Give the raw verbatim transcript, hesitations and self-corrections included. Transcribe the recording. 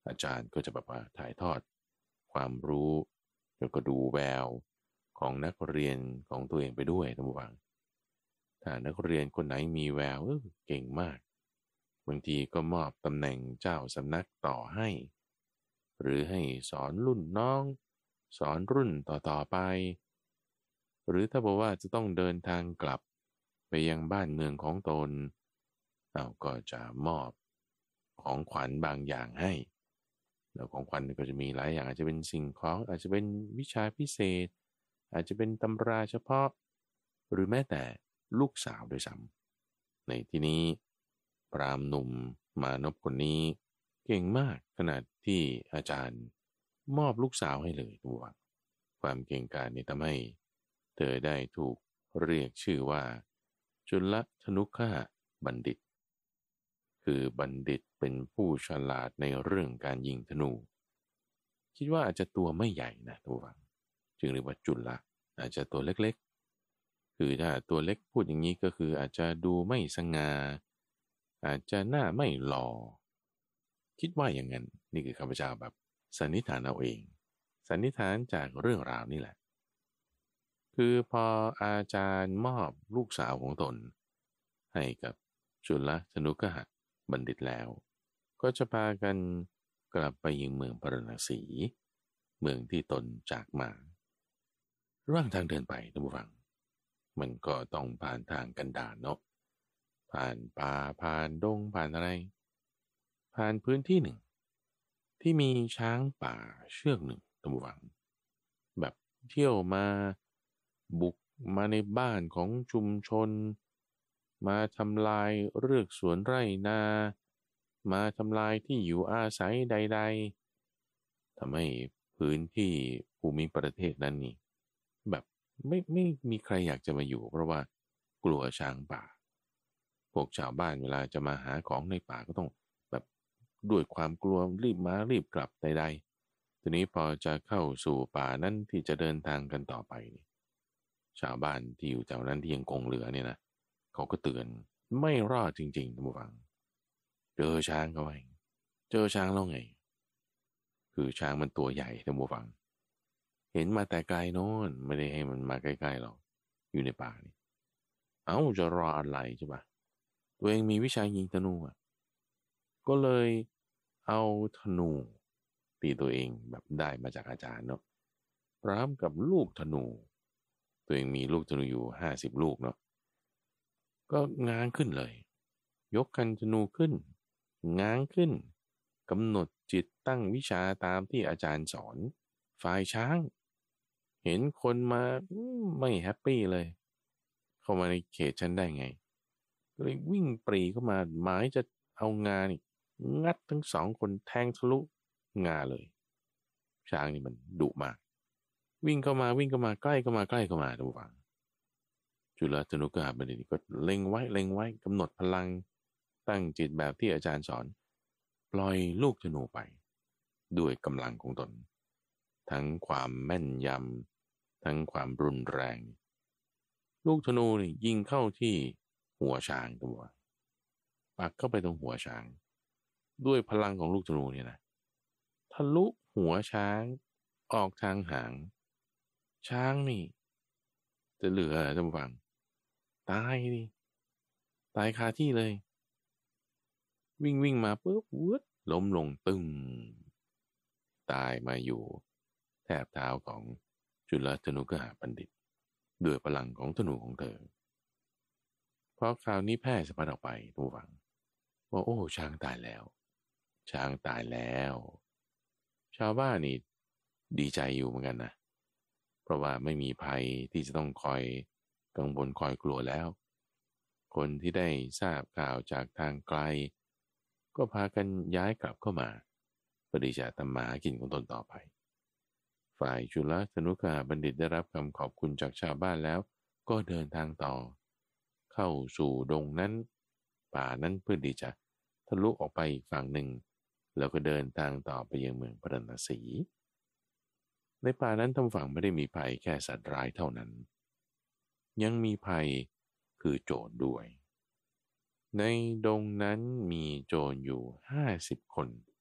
อาจารย์ก็จะแบบว่าถ่ายทอดความรู้แล้วก็ดูแววของนักเรียนของตัวเองไปด้วยท่านผู้ฟังถ้านักเรียนคนไหนมีแววเออเก่งมากบางทีก็มอบตำแหน่งเจ้าสำนักต่อให้หรือให้สอนรุ่นน้องสอนรุ่นต่อๆไปหรือถ้าบอกว่าจะต้องเดินทางกลับไปยังบ้านเมืองของตนเราก็จะมอบของขวัญบางอย่างให้แล้วของขวัญก็จะมีหลายอย่างอาจจะเป็นสิ่งของอาจจะเป็นวิชาพิเศษอาจจะเป็นตำราเฉพาะหรือแม้แต่ลูกสาวด้วยซ้ำในที่นี้พราหมณ์หนุ่มมานพคนนี้เก่งมากขนาดที่อาจารย์มอบลูกสาวให้เลยทุกวันความเก่งกาจนี้ทำให้เธอได้ถูกเรียกชื่อว่าจุลธนุกขบัณฑิตคือบัณฑิตเป็นผู้ฉลาดในเรื่องการยิงธนูคิดว่าอาจจะตัวไม่ใหญ่นะทุกวันจึงเรียกว่าจุลละอาจจะตัวเล็กๆคือถ้าตัวเล็กพูดอย่างนี้ก็คืออาจจะดูไม่สง่าอาจจะหน้าไม่หล่อคิดว่าอย่างนั้นนี่คือข้าพเจ้าแบบสันนิษฐานเอาเองสันนิษฐานจากเรื่องราวนี่แหละคือพออาจารย์มอบลูกสาวของตนให้กับจุลธนุกขบัณฑิตแล้วก็จะพากันกลับไปยังเมืองพาราณสีเมืองที่ตนจากมาระหว่างทางเดินไปท่านผู้ฟังมันก็ต้องผ่านทางกันดารเนาะผ่านป่าผ่านดงผ่านอะไรผ่านพื้นที่หนึ่งที่มีช้างป่าเชือกหนึ่งท่านผู้ฟังแบบเที่ยวมาบุกมาในบ้านของชุมชนมาทำลายเรือกสวนไร่นามาทำลายที่อยู่อาศัยใดๆทำให้พื้นที่ภูมิประเทศนั้นนี่แบบไม่ไม่มีใครอยากจะมาอยู่เพราะว่ากลัวช้างป่าพวกชาวบ้านเวลาจะมาหาของในป่าก็ต้องแบบด้วยความกลัวรีบมารีบกลับใดๆทีนี้พอจะเข้าสู่ป่านั้นที่จะเดินทางกันต่อไปนี่ชาวบ้านที่อยู่แถวนั้นที่ยังคงเหลือเนี่ยนะเขาก็เตือนไม่รอดจริงๆท่านผู้ฟังเจอช้างเข้าไปเจอช้างแล้วไงคือช้างมันตัวใหญ่ท่านผู้ฟังเห็นมาแต่ไกลโน้นไม่ได้ให้มันมาใกล้ๆหรอกอยู่ในป่านี่เอ้าจะรออะไรใช่ปะตัวเองมีวิชายิงธนูอ่ะก็เลยเอาธนูตีตัวเองแบบได้มาจากอาจารย์เนาะพร้อมกับลูกธนูตัวเองมีลูกธนูอยู่ห้าสิบลูกเนาะก็ง้างขึ้นเลยยกคันธนูขึ้นง้างขึ้นกำหนดจิตตั้งวิชาตามที่อาจารย์สอนฝ่ายช้างเห็นคนมาอืมไม่แฮปปี้เลยเข้ามาในเขตฉันได้ไงก็เลยวิ่งปรีเข้ามาหมายจะเอางานี่งัดทั้งสองคนแทงทะลุงาเลยช้างนี่มันดุมากวิ่งเข้ามาวิ่งเข้ามาใกล้เข้ามาใกล้เข้ามาดูฟังจุลธนุกาบัณฑิตก็เล็งไว้เล็งไว้กำหนดพลังตั้งจิตแบบที่อาจารย์สอนปล่อยลูกธนูไปด้วยกำลังของตนทั้งความแม่นยำทั้งความรุนแรงลูกธนูนี่ยิงเข้าที่หัวช้างตัวปักเข้าไปตรงหัวช้างด้วยพลังของลูกธนูเนี่ยนะทะลุหัวช้างออกทางหางช้างนี่จะเหลือท่านผู้ฟังตายดิตายคาที่เลยวิ่งวิ่งมาปุ๊บวืดล้มลงตึงตายมาอยู่แทบเท้าของจุลธนุกหบัณฑิตด้วยพลังของธนูของเธอเพราะข่าวนี้แพร่สะพัดออกไปทุกฝังว่าโอ้ช้างตายแล้วช้างตายแล้วชาวบ้านนี่ดีใจอยู่เหมือนกันนะเพราะว่าไม่มีภัยที่จะต้องคอยกังวลคอยกลัวแล้วคนที่ได้ทราบข่าวจากทางไกลก็พากันย้ายกลับเข้ามาเพื่อที่จะทำมาหากินของตนต่อไปฝ่ายจุลธนุกาบัณฑิตได้รับคำขอบคุณจากชาวบ้านแล้วก็เดินทางต่อเข้าสู่ดงนั้นป่านั้นเพื่อที่จะทะลุออกไปอีกฝั่งหนึ่งแล้วก็เดินทางต่อไปยังเมืองพาราณสีในป่านั้นทางฝั่งไม่ได้มีภัยแค่สัตว์ร้ายเท่านั้นยังมีภัยคือโจรด้วยในดงนั้นมีโจรอยู่ห้าสิบคน